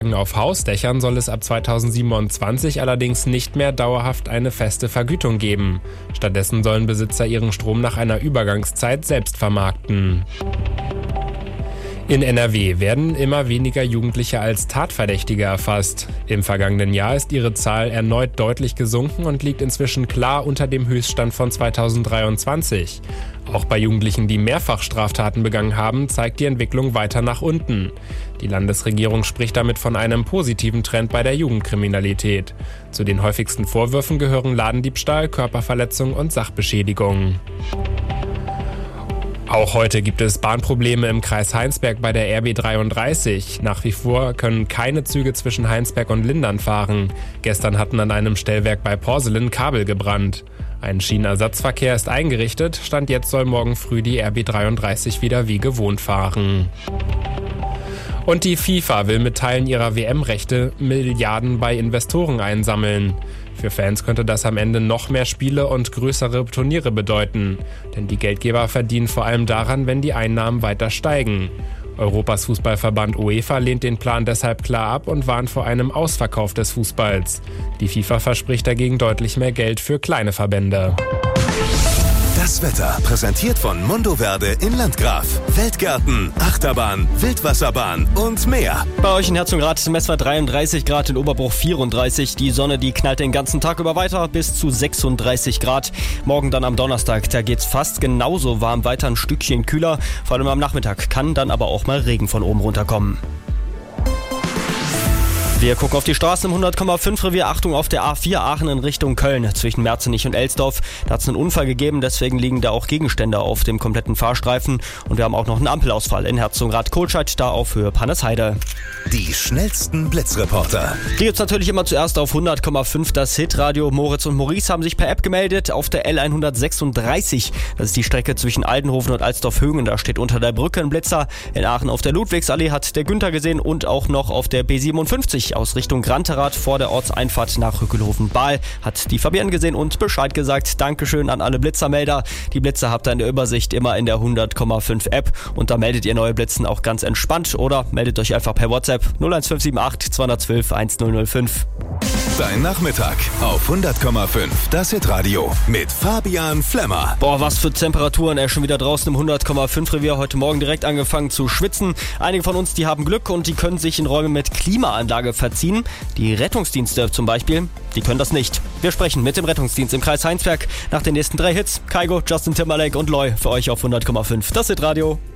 Auf Hausdächern soll es ab 2027 allerdings nicht mehr dauerhaft eine feste Vergütung geben. Stattdessen sollen Besitzer ihren Strom nach einer Übergangszeit selbst vermarkten. In NRW werden immer weniger Jugendliche als Tatverdächtige erfasst. Im vergangenen Jahr ist ihre Zahl erneut deutlich gesunken und liegt inzwischen klar unter dem Höchststand von 2023. Auch bei Jugendlichen, die mehrfach Straftaten begangen haben, zeigt die Entwicklung weiter nach unten. Die Landesregierung spricht damit von einem positiven Trend bei der Jugendkriminalität. Zu den häufigsten Vorwürfen gehören Ladendiebstahl, Körperverletzung und Sachbeschädigung. Auch heute gibt es Bahnprobleme im Kreis Heinsberg bei der RB 33. Nach wie vor können keine Züge zwischen Heinsberg und Lindern fahren. Gestern hatten an einem Stellwerk bei Porselen Kabel gebrannt. Ein Schienenersatzverkehr ist eingerichtet. Stand jetzt soll morgen früh die RB 33 wieder wie gewohnt fahren. Und die FIFA will mit Teilen ihrer WM-Rechte Milliarden bei Investoren einsammeln. Für Fans könnte das am Ende noch mehr Spiele und größere Turniere bedeuten. Denn die Geldgeber verdienen vor allem daran, wenn die Einnahmen weiter steigen. Europas Fußballverband UEFA lehnt den Plan deshalb klar ab und warnt vor einem Ausverkauf des Fußballs. Die FIFA verspricht dagegen deutlich mehr Geld für kleine Verbände. Das Wetter präsentiert von Mondoverde in Landgraf. Weltgärten, Achterbahn, Wildwasserbahn und mehr. Bei euch in Herzogenrath ist Messwert 33 Grad, in Oberbruch 34. Die Sonne, die knallt den ganzen Tag über weiter bis zu 36 Grad. Morgen dann am Donnerstag, da geht's fast genauso warm, weiter ein Stückchen kühler. Vor allem am Nachmittag kann dann aber auch mal Regen von oben runterkommen. Wir gucken auf die Straßen im 100,5 Revier. Achtung auf der A4 Aachen in Richtung Köln zwischen Merzenich und Elsdorf. Da hat es einen Unfall gegeben, deswegen liegen da auch Gegenstände auf dem kompletten Fahrstreifen. Und wir haben auch noch einen Ampelausfall in Herzogenrath-Kohlscheid, da auf Höhe Pannesheide. Die schnellsten Blitzreporter. Die gibt's natürlich immer zuerst auf 100,5 das Hitradio. Moritz und Maurice haben sich per App gemeldet auf der L136. Das ist die Strecke zwischen Aldenhoven und Alsdorf-Högen. Da steht unter der Brücke ein Blitzer. In Aachen auf der Ludwigsallee hat der Günther gesehen und auch noch auf der B57 aus Richtung Granterath vor der Ortseinfahrt nach Rückelhofen-Bahl hat die Fabienne gesehen und Bescheid gesagt. Dankeschön an alle Blitzermelder. Die Blitzer habt ihr in der Übersicht immer in der 100,5 App und da meldet ihr neue Blitzen auch ganz entspannt oder meldet euch einfach per WhatsApp 01578 212 1005. Dein Nachmittag auf 100,5 das Hitradio mit Fabian Flemmer. Boah, was für Temperaturen, er ist schon wieder draußen im 100,5 Revier. Heute Morgen direkt angefangen zu schwitzen. Einige von uns, die haben Glück und die können sich in Räume mit Klimaanlage verziehen. Die Rettungsdienste zum Beispiel, die können das nicht. Wir sprechen mit dem Rettungsdienst im Kreis Heinsberg nach den nächsten 3 Hits. Kygo, Justin Timberlake und Loy für euch auf 100,5 das Hitradio.